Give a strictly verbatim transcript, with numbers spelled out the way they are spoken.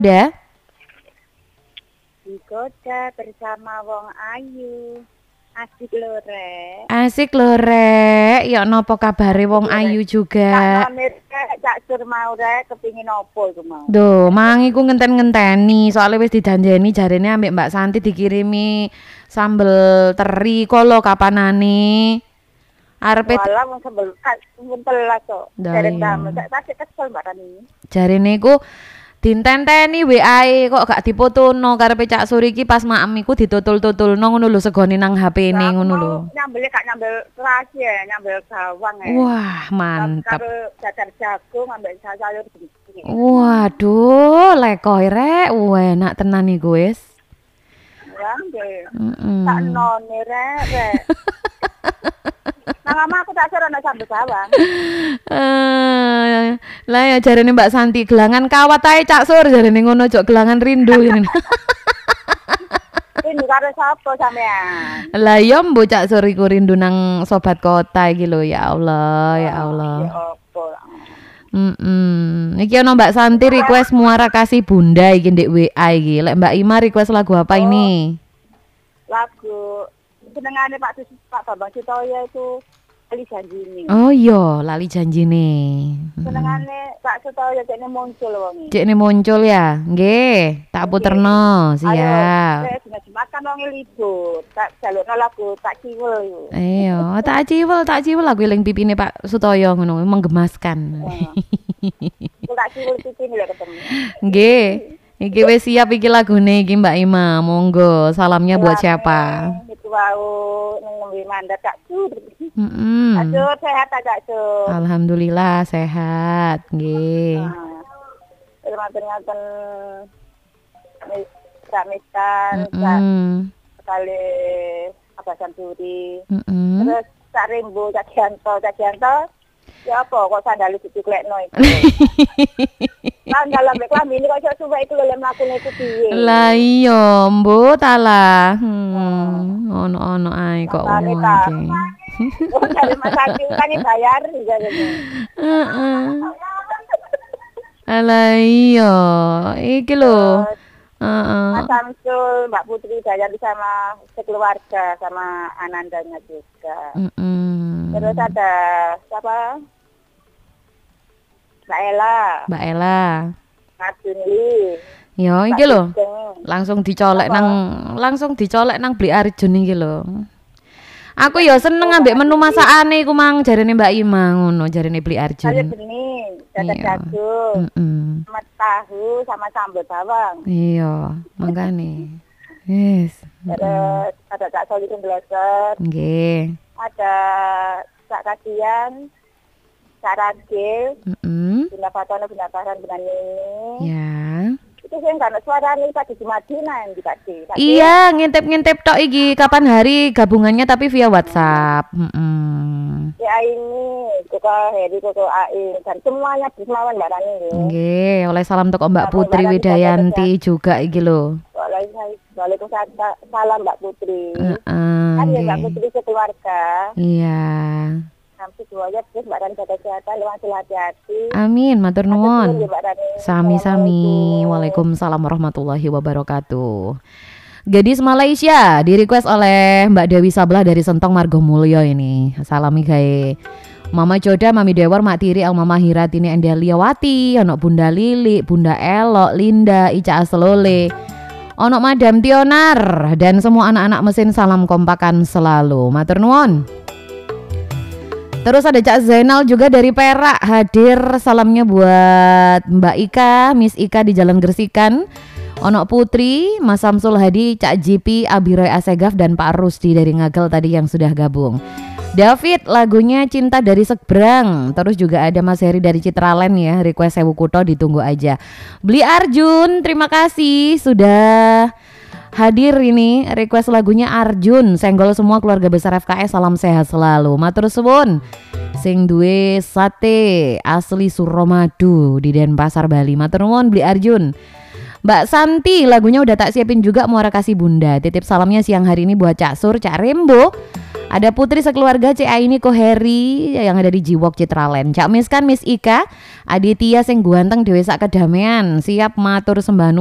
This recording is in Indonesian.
Udah? Digoda bersama wong ayu. Asik lho, Rek. Asik lho, Rek. Ya nopo kabare wong ayu juga. Tak nomir Cak Sur mau Rek kepingin opo iku mau. Duh, mang iku ngenten-ngenteni, soalnya wis dijanjeni jarene ambek Mbak Santi dikirimi sambel teri kolo kapanane. Arepe Walah wong sebel telas kok. Dah, Dereng iya. damel. Cak tak kesel Mbak Rani. jarene iku dintenteni W A-e kok gak dipotono karepe Cak Suri iki pas maem iku ditutul-tutulno ngono lho segone nang H P-ne ngono lho. Nyambel gak nyambel terasi ya, nyambel gawang ya. Wah, mantap. Karo dadar jagung ambek sayur sedikit. Waduh, lekoy rek, enak tenan iku wis. Ya, nggih. Heeh. Tak none Rek, Rek. Nang ama aku tak suruh ana sambel gawang. Eh, lah ya jarene Mbak Santi gelangan kawat ae Cak Sur jarene ngono jok gelangan rindu ini. Ini karo sapa sampean? Lah ya mbok Cak Sur iku rindu nang sobat kota iki lho ya Allah, ya Allah. Ya opo. Mm-mm. Iki ono Mbak Santi request muara kasih bunda iki ndek W A iki. Lek Mbak Ima request lagu apa ini? Lagu senengane Pak Sus Pak Bambang Sutoyo itu Lali Janjine. Oh iya, lali janjine. Senengane Pak Sutoyo dekne muncul wong iki. Cekne muncul ya. Nggih, tak puterno. Siap. Ayo, dina Jumat kan wong libur. Tak jalukno lagu tak ciwel iku. Iya, tak ciwel, tak ciwel lagu eling pipine Pak Sutoyo ngono, menggemaskan. Aku tak ciwel pipine lek ketemu. Nggih. Iki wis siap iki lagune iki Mbak Ima. Monggo, salamnya buat siapa? Itu wau ning ngombe mandat Cak Sur. Mm-mm. Aduh, sehat tak Cak Sur. Alhamdulillah sehat. Nggih. Terima-terima Ramistan, Mm-mm. sekali Abasan Suri. Mm-mm. Terus Cak Rembo, Cak Gianto, Cak Gianto. Ya apa kok sandal dicuklekno iki. Lah dalam reklam ini kok iso suwe iku lho mlakune iku piye. Lah iya, mbok talah. Hmm, ono-ono ae kok Makane wong ta. iki. Oh, dari Mas Adi kan bayar jane. Heeh. Alah iya, iki lho. Heeh. Mas Samsul, Mbak Putri Dayani sama sekeluarga sama Anandanya juga. Mm-mm. Terus ada siapa? Mbak Ella, Mbak Ella. Mbak Junli. Yo Mbak iki lho. Sugeng. Langsung dicolek Apa? nang langsung dicolek nang Bli Arjun iki lho. Aku ya seneng ambek menu masakane iku mang jarene Mbak Ima ngono, jarene Bli Sayur Arjun. bening, dadar Iya. jagung, Heeh. sama tahu, sama sambal bawang. Iya, mangkane. Yes. Terus ada Cak Solihin Blaser, Nggih. ada Cak Kasian, Cak Ragil, Heeh. Bunda Fatona, Bunda Farhan, Bunda Nini. Ya. Itu sih nggak ada suara nih tadi di Madinah yang kita di. Iya, ngintip-ngintip tok iki kapan hari gabungannya tapi via WhatsApp. Heeh. Ya ini, Koko Heri, Koko Ain, dan semuanya bismawan Mbak Rani. Nggih, oleh salam toko Mbak Salam Putri Mbak Rani, Widayanti juga iki lho. Waalaikumsalam Mbak Putri. Heeh. Kan ya Mbak Nggih. Putri sekeluarga. Iya. Sampai semuanya terus Mbak Rani jaga kesehatan, langsung hati-hati. Amin, matur Matur nuwun nuwun. ya, Mbak Rani. Sami-sami. Assalamualaikum. Waalaikumsalam warahmatullahi wabarakatuh. Gadis Malaysia di request oleh Mbak Dewi Sablah dari Sentong Margomulyo ini. Salami gawe Mama Joda, Mami Dewar, Mak Tiri, Al Mama Hiratini, Endeliawati, ono Bunda Lili, Bunda Elok, Linda, Ica Aslole, ono Madam Tionar dan semua anak-anak mesin salam kompakan selalu. Matur nuwun. Terus ada Cak Zainal juga dari Perak hadir, salamnya buat Mbak Ika, Miss Ika di Jalan Gersikan. Ono Putri, Mas Samsul Hadi, Cak J P, Abiroy Asegaf dan Pak Rusdi dari Ngagel tadi yang sudah gabung. David lagunya Cinta dari Seberang. Terus juga ada Mas Heri dari Citraland ya, request Sewu Kuto ditunggu aja. Bli Arjun, terima kasih sudah hadir ini, request lagunya Arjun. Senggol semua keluarga besar F K S, salam sehat selalu. Matur suwun. Sing duwe sate asli Suramadu di Denpasar Bali. Matur nuwun Bli Arjun. Mbak Santi, lagunya udah tak siapin juga, Muara Kasih Bunda. Titip salamnya siang hari ini buat Cak Sur, Cak Rembo. Ada Putri sekeluarga C A ini Ko Heri yang ada di Jiwok Citraland. Cak Miskan, Miss Ika, Aditya sing guanteng Dewi sak kedamean. Siap matur sembah